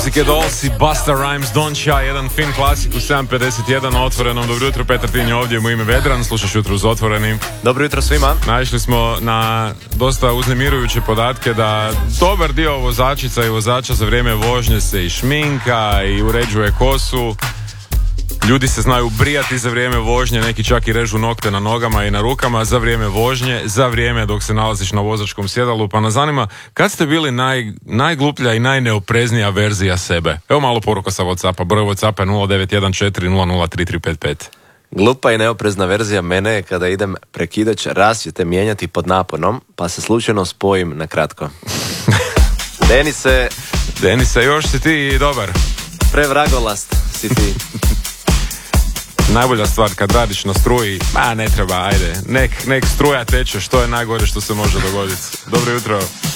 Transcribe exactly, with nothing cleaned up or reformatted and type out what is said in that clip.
Pussycat Dolls i Busta Rhymes, Don't Shy, jedan fin klasik u sedam pedeset jedan na Otvorenom. Dobro jutro, Petar Tin je ovdje, u ime Vedran, slušaš Jutro uz Otvorenim. Dobro jutro svima. Naišli smo na dosta uznemirujuće podatke da dobar dio vozačica i vozača za vrijeme vožnje se i šminka i uređuje kosu. Ljudi se znaju brijati za vrijeme vožnje, neki čak i režu nokte na nogama i na rukama za vrijeme vožnje, za vrijeme dok se nalaziš na vozačkom sjedalu. Pa nas zanima, kad ste bili naj, najgluplja i najneopreznija verzija sebe? Evo malo poruka sa WhatsAppa, broj WhatsAppa je nula devet jedan četiri nula nula tri tri pet pet. Glupa i neoprezna verzija mene je kada idem prekidač rasvjete mijenjati pod naponom, pa se slučajno spojim na kratko. Denise... Denise, još si ti dobar. Prevragolast si ti. Najbolja stvar kad radiš na struji, ma ne treba, ajde, nek, nek struja teče, što je najgore što se može dogoditi. Dobro jutro.